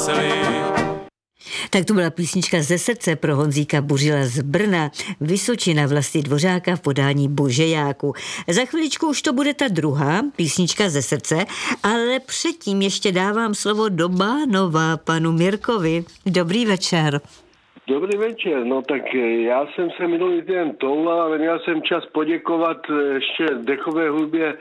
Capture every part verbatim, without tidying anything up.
veselý. Tak to byla písnička ze srdce pro Honzíka Buřila z Brna, Vysočina Vlasty Dvořáka v podání Božejáku. Za chviličku už to bude ta druhá písnička ze srdce, ale předtím ještě dávám slovo do Bánova panu Mirkovi. Dobrý večer. Dobrý večer, no tak já jsem se minulý týden toulal a měl jsem čas poděkovat ještě dechové hudbě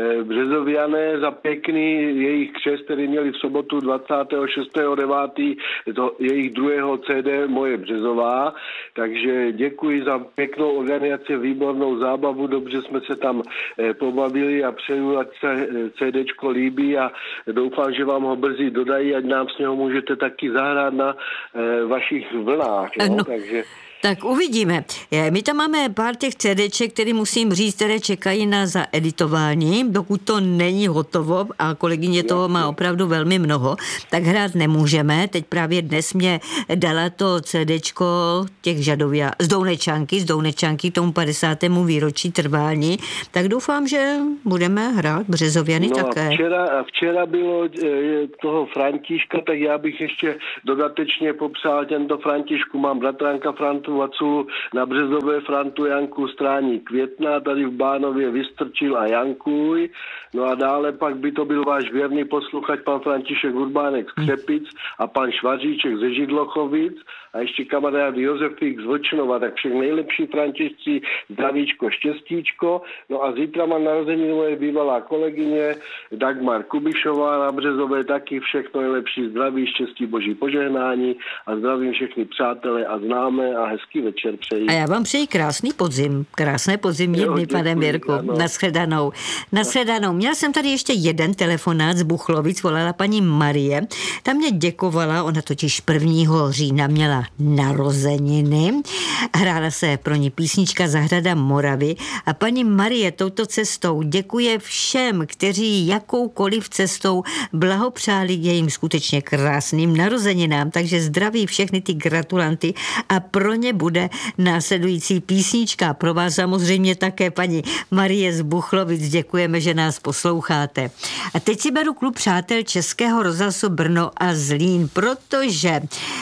Březoviané za pěkný jejich křest, který měli v sobotu dvacátého šestého devátého to jejich druhého C D Moje Březová, takže děkuji za pěknou organizaci, výbornou zábavu, dobře jsme se tam pobavili a přeju, ať se CDčko líbí a doufám, že vám ho brzy dodají, ať nám s něho můžete taky zahrát na vašich vlnách. No, no, takže... Tak uvidíme. My tam máme pár těch CDček, které musím říct, které čekají na zaeditování, dokud to není hotovo a kolegyně toho má opravdu velmi mnoho, tak hrát nemůžeme. Teď právě dnes mě dala to CDčko těch Žadovia, z Dounečanky, z Dounečanky tomu padesátému výročí trvání, tak doufám, že budeme hrát Březoviany no také. A včera, a včera bylo toho Františka, tak já bych ještě dodatečně popsal tento Františku. Mám bratranka Frantu Vaculu na Březové, Frantu Janku Strání Května, tady v Bánově Vystrčil a Jankuj. No a dále pak by to byl váš věrný posluchač pan František Urbánek z Křepic a pan Švaříček ze Židlochovic a ještě kamarád Josefík z Vlčnova, tak všech nejlepší Františci, zdravíčko, štěstíčko. No a zítra má narozeniny moje bývalá kolegyně Dagmar Kubišová na Březové, taky všechno nejlepší, zdraví, štěstí, boží požehnání a zdravím všechny přátelé a známé a hezký večer přeji. A já vám přeji krásný podzim, krásné podzimní dny, pane Mirku. Nashledanou. Nashledanou. Měla jsem tady ještě jeden telefonát z Buchlovic, volala paní Marie. Ta mě děkovala, ona totiž prvního října měla narozeniny. Hrála se pro ní písnička Zahrada Moravy a paní Marie touto cestou děkuje všem, kteří jakoukoliv cestou blahopřáli k jejím skutečně krásným narozeninám. Takže zdraví všechny ty gratulanty a pro ně bude následující písnička. Pro vás samozřejmě také paní Marie z Buchlovic. Děkujeme, že nás posloucháte. A teď si beru klub přátel Českého rozhlasu Brno a Zlín, protože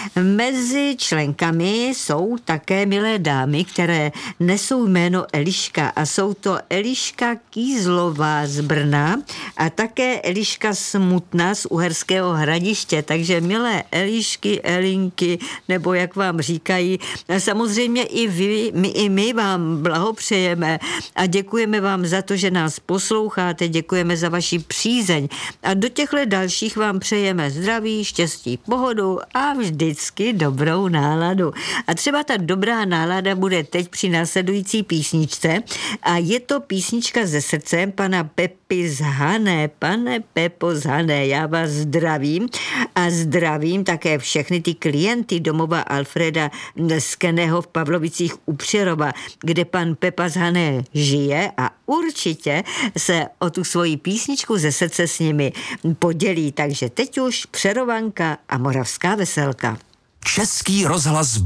mezi členkami jsou také milé dámy, které nesou jméno Eliška a jsou to Eliška Kýzlová z Brna a také Eliška Smutná z Uherského Hradiště. Takže milé Elišky, Elinky, nebo jak vám říkají, samozřejmě i vy, my, i my vám blahopřejeme a děkujeme vám za to, že nás posloucháte, děkujeme za vaši přízeň a do těchto dalších vám přejeme zdraví, štěstí, pohodu a vždycky dobrou náladu. A třeba ta dobrá nálada bude teď při následující písničce a je to písnička ze srdce pana Pepy z Hané. Pane Pepo z Hané, já vás zdravím a zdravím také všechny ty klienty domova Alfreda Skeného v Pavlovicích u Přerova, kde pan Pepa z Hané žije a určitě se o tu svoji písničku ze srdce s nimi podělí. Takže teď už Přerovanka a Moravská veselka. Český rozhlas